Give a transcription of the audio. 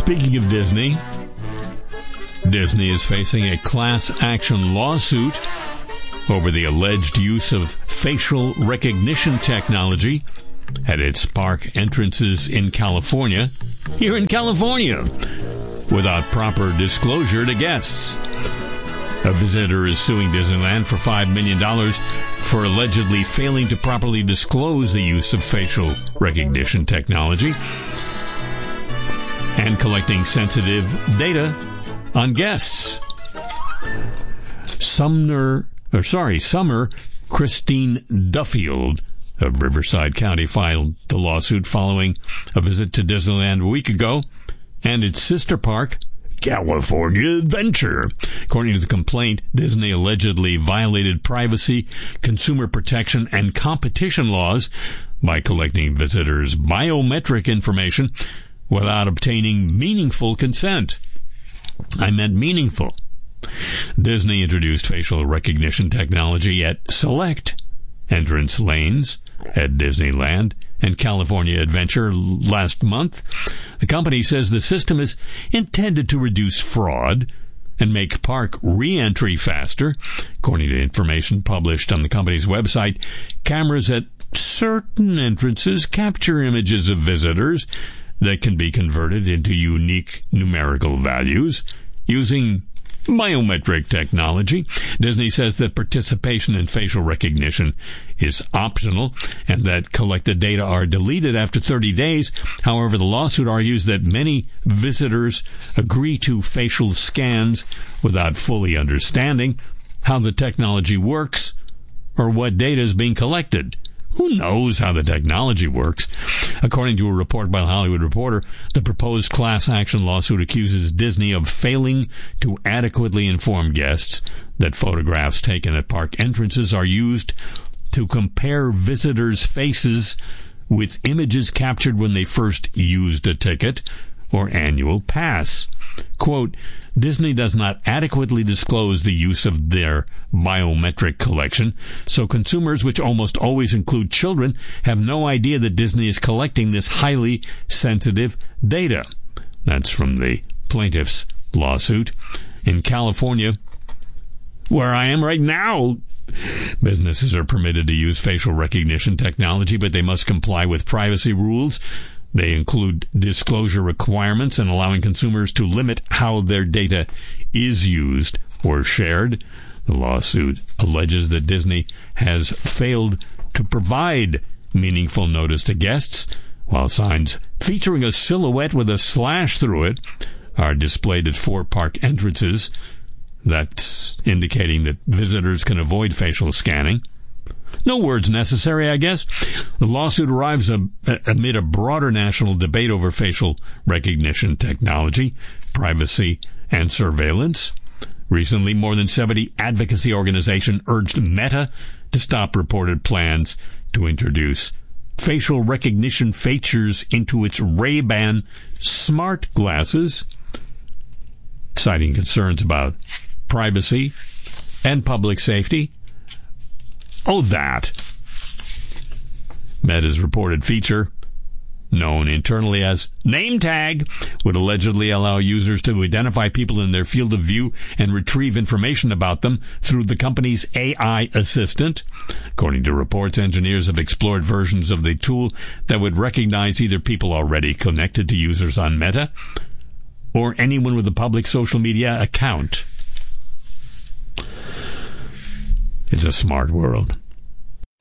Speaking of Disney, Disney is facing a class action lawsuit over the alleged use of facial recognition technology at its park entrances in California, here in California, without proper disclosure to guests. A visitor is suing Disneyland for $5 million for allegedly failing to properly disclose the use of facial recognition technology and collecting sensitive data on guests. Summer Christine Duffield of Riverside County filed the lawsuit following a visit to Disneyland a week ago and its sister park, California Adventure. According to the complaint, Disney allegedly violated privacy, consumer protection, and competition laws by collecting visitors' biometric information without obtaining meaningful consent. I meant meaningful. Disney introduced facial recognition technology at select entrance lanes at Disneyland and California Adventure last month. The company says the system is intended to reduce fraud and make park re-entry faster. According to information published on the company's website, cameras at certain entrances capture images of visitors that can be converted into unique numerical values using biometric technology. Disney says that participation in facial recognition is optional and that collected data are deleted after 30 days. However, the lawsuit argues that many visitors agree to facial scans without fully understanding how the technology works or what data is being collected. Who knows how the technology works? According to a report by The Hollywood Reporter, the proposed class action lawsuit accuses Disney of failing to adequately inform guests that photographs taken at park entrances are used to compare visitors' faces with images captured when they first used a ticket or annual pass. Quote, Disney does not adequately disclose the use of their biometric collection, so consumers, which almost always include children, have no idea that Disney is collecting this highly sensitive data. That's from the plaintiff's lawsuit. In California, where I am right now, businesses are permitted to use facial recognition technology, but they must comply with privacy rules. They include disclosure requirements and allowing consumers to limit how their data is used or shared. The lawsuit alleges that Disney has failed to provide meaningful notice to guests, while signs featuring a silhouette with a slash through it are displayed at 4 park entrances. That's indicating that visitors can avoid facial scanning. No words necessary, I guess. The lawsuit arrives amid a broader national debate over facial recognition technology, privacy, and surveillance. Recently, more than 70 advocacy organizations urged Meta to stop reported plans to introduce facial recognition features into its Ray-Ban smart glasses, citing concerns about privacy and public safety. Oh, that. Meta's reported feature, known internally as Name Tag, would allegedly allow users to identify people in their field of view and retrieve information about them through the company's AI assistant. According to reports, engineers have explored versions of the tool that would recognize either people already connected to users on Meta or anyone with a public social media account. It's a smart world.